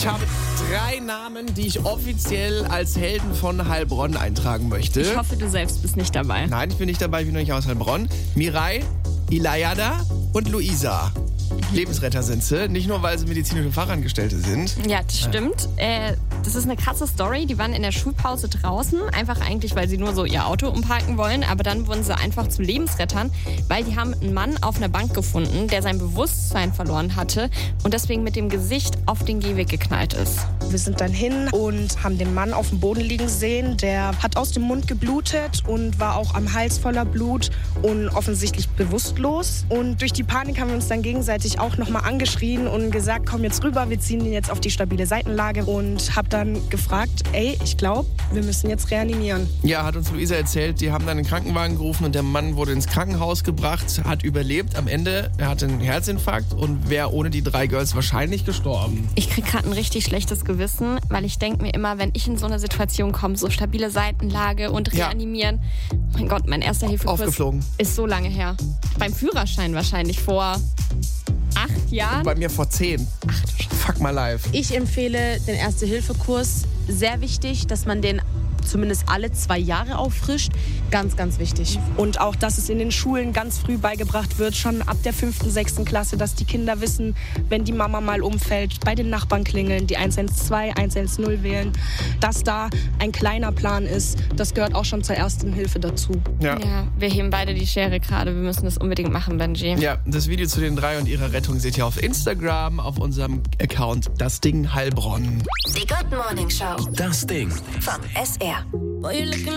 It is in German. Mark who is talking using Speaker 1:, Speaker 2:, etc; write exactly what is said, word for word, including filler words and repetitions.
Speaker 1: Ich habe drei Namen, die ich offiziell als Helden von Heilbronn eintragen möchte.
Speaker 2: Ich hoffe, du selbst bist nicht dabei.
Speaker 1: Nein, ich bin nicht dabei, ich bin noch nicht aus Heilbronn. Mirai, Ilayada und Luisa. Lebensretter sind sie, nicht nur, weil sie medizinische Fachangestellte sind.
Speaker 2: Ja, das stimmt. Äh, das ist eine krasse Story. Die waren in der Schulpause draußen, einfach eigentlich, weil sie nur so ihr Auto umparken wollen. Aber dann wurden sie einfach zu Lebensrettern, weil die haben einen Mann auf einer Bank gefunden, der sein Bewusstsein verloren hatte und deswegen mit dem Gesicht auf den Gehweg geknallt ist.
Speaker 3: Wir sind dann hin und haben den Mann auf dem Boden liegen sehen. Der hat aus dem Mund geblutet und war auch am Hals voller Blut und offensichtlich bewusstlos. Und durch die Panik haben wir uns dann gegenseitig auch nochmal angeschrien und gesagt, komm jetzt rüber, wir ziehen ihn jetzt auf die stabile Seitenlage und habe dann gefragt, ey, ich glaube, wir müssen jetzt reanimieren.
Speaker 1: Ja, hat uns Luisa erzählt, die haben dann einen Krankenwagen gerufen und der Mann wurde ins Krankenhaus gebracht, hat überlebt. Am Ende, er hatte einen Herzinfarkt und wäre ohne die drei Girls wahrscheinlich gestorben.
Speaker 2: Ich krieg gerade ein richtig schlechtes Gewissen, weil ich denke mir immer, wenn ich in so eine Situation komme, so stabile Seitenlage und reanimieren, ja. Mein Gott, mein erster Hilfekurs
Speaker 1: Aufgeflogen.
Speaker 2: Ist so lange her. Beim Führerschein wahrscheinlich vor acht Jahren.
Speaker 1: Bei mir vor zehn. Ach, fuck my life.
Speaker 4: Ich empfehle den Erste-Hilfe-Kurs. Sehr wichtig, dass man den zumindest alle zwei Jahre auffrischt. Ganz, ganz wichtig.
Speaker 3: Und auch, dass es in den Schulen ganz früh beigebracht wird, schon ab der fünften, sechsten Klasse, dass die Kinder wissen, wenn die Mama mal umfällt, bei den Nachbarn klingeln, die eins eins zwei, eins eins null wählen, dass da ein kleiner Plan ist. Das gehört auch schon zur Ersten Hilfe dazu.
Speaker 1: Ja.
Speaker 2: Ja, wir heben beide die Schere gerade. Wir müssen das unbedingt machen, Benji.
Speaker 1: Ja, das Video zu den drei und ihrer Rettung seht ihr auf Instagram, auf unserem Account Das Ding Heilbronn.
Speaker 5: Die Good Morning Show.
Speaker 6: Das Ding.
Speaker 5: Vom S R.